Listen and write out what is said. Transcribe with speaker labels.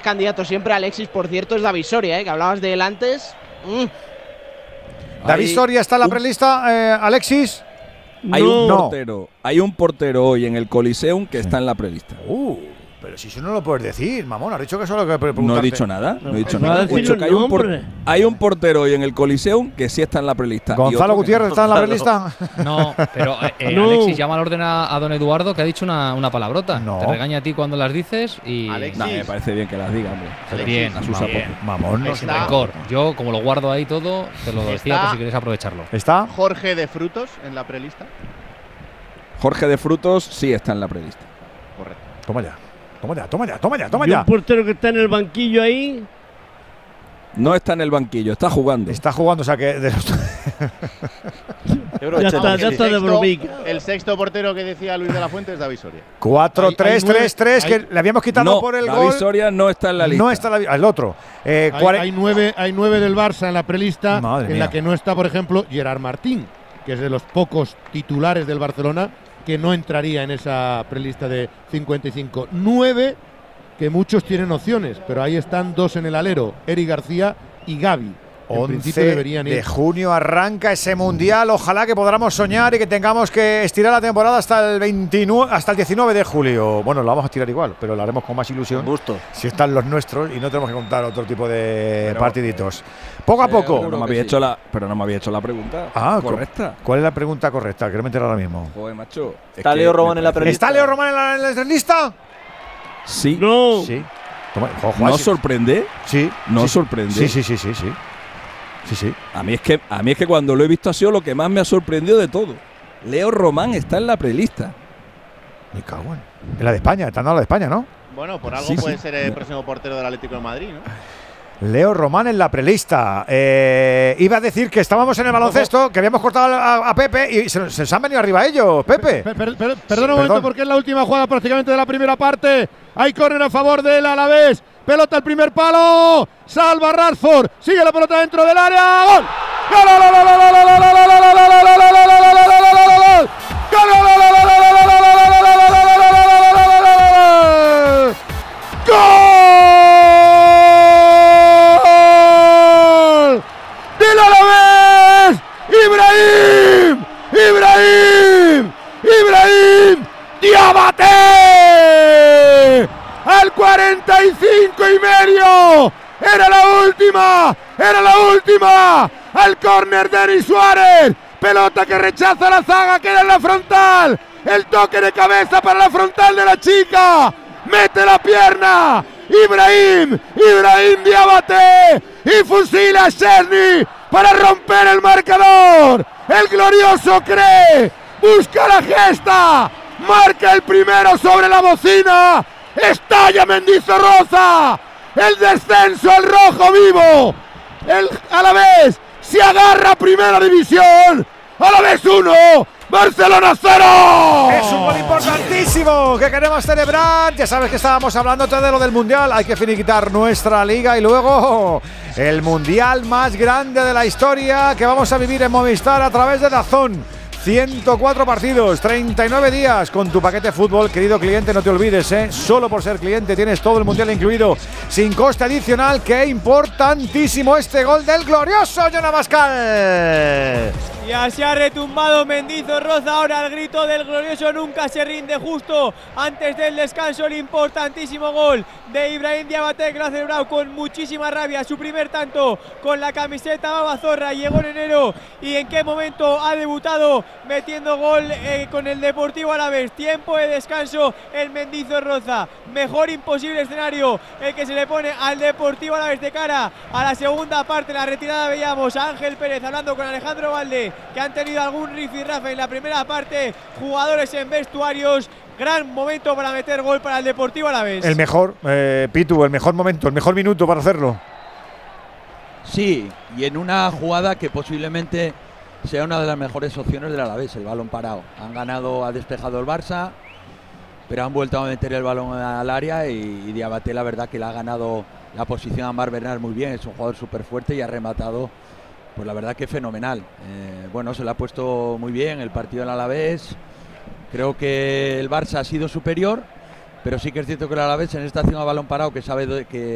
Speaker 1: candidato siempre, Alexis, por cierto, es David Soria, que hablabas de él antes.
Speaker 2: ¿David Soria está en la prelista, Alexis?
Speaker 3: Hay un portero hoy en el Coliseum que está en la prelista.
Speaker 2: Pero si eso no lo puedes decir, mamón. Has dicho que eso es lo que preguntarte.
Speaker 3: No he dicho nada. No he dicho nada.
Speaker 4: He dicho
Speaker 3: que hay un portero hoy en el Coliseum que sí está en la prelista.
Speaker 2: ¿Gonzalo Gutiérrez está en la prelista?
Speaker 5: No, pero Alexis llama al orden a don Eduardo, que ha dicho una palabrota.
Speaker 2: No.
Speaker 5: Te regaña a ti cuando las dices y…
Speaker 3: Alexis. Me parece bien que las diga, hombre.
Speaker 5: Bien,
Speaker 3: a sus
Speaker 5: bien.
Speaker 2: Mamón, no
Speaker 5: sin rencor. Yo, como lo guardo ahí todo, te lo decía por si quieres aprovecharlo.
Speaker 2: ¿Está?
Speaker 6: Jorge de Frutos en la prelista.
Speaker 3: Jorge de Frutos sí está en la prelista.
Speaker 6: Correcto.
Speaker 2: Toma ya. Toma
Speaker 4: ¿Y
Speaker 2: ya.
Speaker 4: un portero que está en el banquillo ahí?
Speaker 3: No está en el banquillo, está jugando.
Speaker 2: Está jugando, o sea que…
Speaker 4: Ya está de bromica.
Speaker 6: El sexto portero que decía Luis de la Fuente es David Soria.
Speaker 2: 4-3-3-3, que le habíamos quitado por el
Speaker 3: David
Speaker 2: gol.
Speaker 3: Soria no está en la lista.
Speaker 2: No está el otro.
Speaker 7: Hay nueve del Barça en la prelista,
Speaker 2: Madre
Speaker 7: en
Speaker 2: mía.
Speaker 7: la que no está, por ejemplo, Gerard Martín, que es de los pocos titulares del Barcelona que no entraría en esa prelista de 55. 9 que muchos tienen opciones, pero ahí están 2 en el alero, Eric García y Gavi. En principio
Speaker 2: 11
Speaker 7: deberían ir.
Speaker 2: de junio arranca ese mundial. Ojalá que podamos soñar y que tengamos que estirar la temporada hasta el 19 de julio. Bueno, la vamos a estirar igual, pero lo haremos con más ilusión.
Speaker 8: Gusto.
Speaker 2: Si están los nuestros y no tenemos que contar otro tipo de partiditos. Poco a poco.
Speaker 3: Pero no me había hecho la pregunta correcta.
Speaker 2: ¿Cuál es la pregunta correcta? Que no me entero ahora mismo.
Speaker 3: Joder, macho.
Speaker 8: ¿Está Leo Román en la prelista?
Speaker 2: ¿Está Leo Román en la lista?
Speaker 3: Sí.
Speaker 4: No.
Speaker 2: Sí. Toma,
Speaker 3: ¿No sorprende?
Speaker 2: Sí.
Speaker 3: ¿No sorprende?
Speaker 2: Sí.
Speaker 3: A mí es que cuando lo he visto ha sido lo que más me ha sorprendido de todo. Leo Román está en la prelista.
Speaker 2: Me cago en la de España, está en la de España, ¿no?
Speaker 6: Bueno, por algo puede ser el próximo portero del Atlético de Madrid, ¿no?
Speaker 2: Leo Román en la prelista. Iba a decir que estábamos en el baloncesto, que habíamos cortado a Pepe y se nos han venido arriba ellos, Pepe.
Speaker 7: Perdón un momento, porque es la última jugada prácticamente de la primera parte. Hay córner a favor del Alavés. Pelota al primer palo. Salva Rashford. Sigue la pelota dentro del área. ¡Gol! ¡Del Alavés! ¡Ibrahim! ¡Diabate! ¡Al 45,5! ¡Era la última! ¡Al córner de Denis Suárez! Pelota que rechaza la zaga, queda en la frontal. El toque de cabeza para la frontal de la chica. Mete la pierna. Ibrahim Diabate y fusila a Szczesny para romper el marcador. El glorioso cree, busca la gesta, marca el primero sobre la bocina. Estalla Mendizorroza. El descenso al rojo vivo. El Alavés se agarra a Primera División. Alavés 1, Barcelona 0.
Speaker 2: Es un gol importantísimo que queremos celebrar. Ya sabes que estábamos hablando de lo del Mundial. Hay que finiquitar nuestra liga y luego el Mundial más grande de la historia que vamos a vivir en Movistar a través de DAZN. 104 partidos, 39 días con tu paquete fútbol. Querido cliente, no te olvides, solo por ser cliente tienes todo el Mundial incluido, sin coste adicional. ¡Qué importantísimo este gol del glorioso Jon Abascal!
Speaker 9: Y así ha retumbado Mendizorroza. Ahora el grito del glorioso nunca se rinde, justo antes del descanso. El importantísimo gol de Ibrahim Diabate, que lo ha celebrado con muchísima rabia. Su primer tanto con la camiseta babazorra. Llegó en enero y en qué momento ha debutado metiendo gol con el Deportivo Alavés. Tiempo de descanso en Mendizorroza. Mejor imposible escenario el que se le pone al Deportivo Alavés de cara a la segunda parte. En la retirada veíamos a Ángel Pérez hablando con Alejandro Valde, que han tenido algún rifirrafe en la primera parte. Jugadores en vestuarios. Gran momento para meter gol para el Deportivo Alavés.
Speaker 2: El mejor, Pitu, el mejor momento, el mejor minuto para hacerlo.
Speaker 10: Sí, y en una jugada que posiblemente sea una de las mejores opciones del Alavés, el balón parado. Han ganado, ha despejado el Barça, pero han vuelto a meter el balón al área y Diabate, la verdad que le ha ganado la posición a Marc Bernat muy bien. Es un jugador súper fuerte y ha rematado, pues la verdad que fenomenal. Bueno, se le ha puesto muy bien el partido del Alavés. Creo que el Barça ha sido superior, pero sí que es cierto que el Alavés en esta acción a balón parado, que sabe que